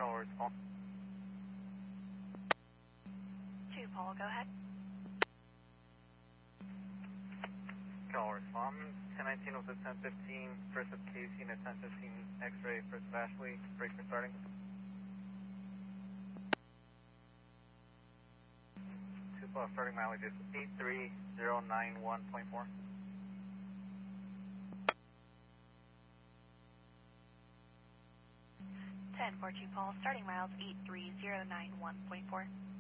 Towers, Paul. 2, Paul, go ahead. Towers, Paul. 1019 with the 1015, first of Casey and a 1015 X-ray, first of Ashley, break for starting. 2 Paul, starting mileage is 83091.4. 10-4, 2, Paul, starting miles 83091.4.